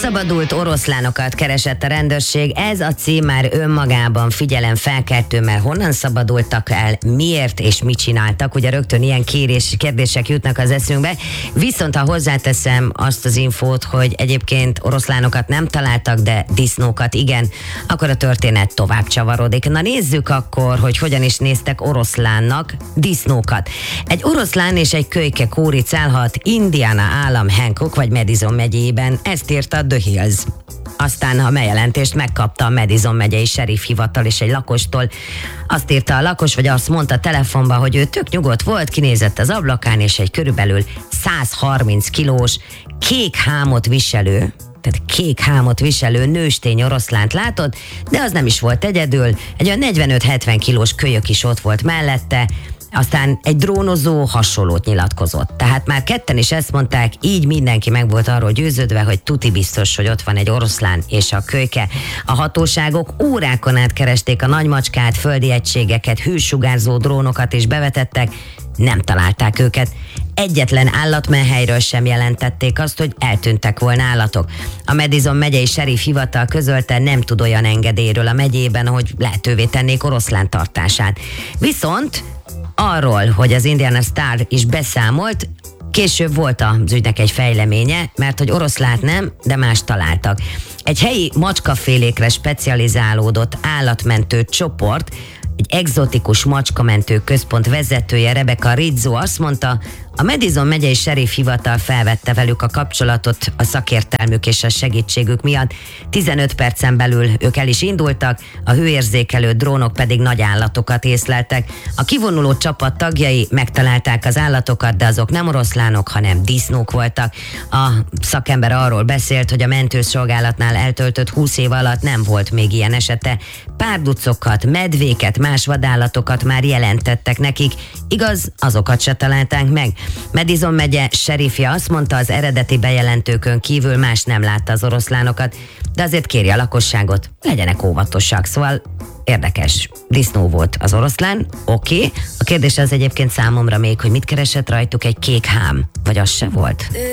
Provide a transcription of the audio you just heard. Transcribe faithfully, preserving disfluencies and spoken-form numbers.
Felszabadult oroszlánokat keresett a rendőrség, ez a cím már önmagában figyelemfelkeltő, mert honnan szabadultak el, miért és mit csináltak, ugye rögtön ilyen kérés, kérdések jutnak az eszünkbe, viszont ha hozzáteszem azt az infót, hogy egyébként oroszlánokat nem találtak, de disznókat igen, akkor a történet tovább csavarodik. Na nézzük akkor, hogy hogyan is néztek oroszlánnak disznókat. Egy oroszlán és egy kölyke kóricálhat Indiana állam Hancock vagy Madison megyében, ezt írta a The Hills. Aztán a bejelentést megkapta a Madison megyei sheriff hivatal és egy lakostól. Azt írta a lakos, vagy azt mondta telefonba, hogy ő tök nyugodt volt, kinézett az ablakán, és egy körülbelül száz harminc kilós kék hámot viselő, tehát kék hámot viselő nőstény oroszlánt látott, de az nem is volt egyedül, egy olyan negyvenöt-hetven kilós kölyök is ott volt mellette. Aztán egy drónozó hasonlót nyilatkozott. Tehát már ketten is ezt mondták, így mindenki meg volt arról győződve, hogy tuti biztos, hogy ott van egy oroszlán és a kölyke. A hatóságok órákon át keresték a nagymacskát, földi egységeket, hősugárzó drónokat is bevetettek, nem találták őket. Egyetlen állatmenhelyről sem jelentették azt, hogy eltűntek volna állatok. A Madison megyei sheriff hivatal közölte, nem tud olyan engedélyről a megyében, hogy lehetővé tennék oroszlán tartását. Viszont arról, hogy az Indiana Star is beszámolt, később volt az ügynek egy fejleménye, mert hogy oroszlát nem, de más találtak. Egy helyi macskafélékre specializálódott állatmentő csoport, egy egzotikus macskamentő központ vezetője, Rebecca Rizzo azt mondta, a Madison megyei sheriff hivatal felvette velük a kapcsolatot a szakértelmük és a segítségük miatt. tizenöt percen belül ők el is indultak, a hőérzékelő drónok pedig nagy állatokat észleltek. A kivonuló csapat tagjai megtalálták az állatokat, de azok nem oroszlánok, hanem disznók voltak. A szakember arról beszélt, hogy a mentőszolgálatnál eltöltött húsz év alatt nem volt még ilyen esete. Párducokat, medvéket, más vadállatokat már jelentettek nekik, igaz, azokat se találták meg. Madison megye seriffje azt mondta, az eredeti bejelentőkön kívül más nem látta az oroszlánokat, de azért kéri a lakosságot, legyenek óvatosak. Szóval érdekes, disznó volt az oroszlán, oké. Okay. A kérdés az egyébként számomra még, hogy mit keresett rajtuk egy kék hám, vagy az se volt?